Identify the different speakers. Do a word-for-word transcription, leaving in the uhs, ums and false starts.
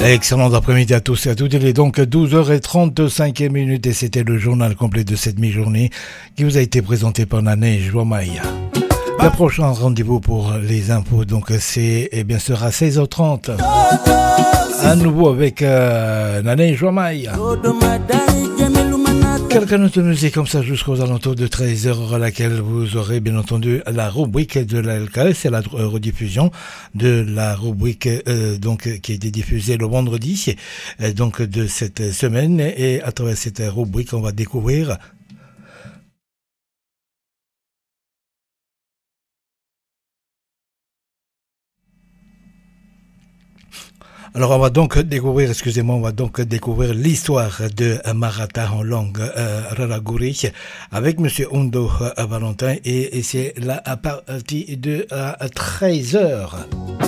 Speaker 1: Excellent après-midi à tous et à toutes. Il est donc douze heures trente-cinq minutes et c'était le journal complet de cette mi-journée qui vous a été présenté par Nana Joamaïa. Le prochain rendez-vous pour les infos, donc c'est eh bien sera à seize heures trente. À nouveau avec euh, Nana Joamaïa. Quelques notes de musique comme ça jusqu'aux alentours de treize heures à laquelle vous aurez bien entendu la rubrique de la L K S, c'est la rediffusion de la rubrique euh, donc qui a été diffusée le vendredi euh, donc de cette semaine et à travers cette rubrique on va découvrir Alors on va donc découvrir, excusez-moi, on va donc découvrir l'histoire de Maratha en langue euh, Raraguri avec Monsieur Ondo euh, Valentin et, et c'est la partie de à treize heures.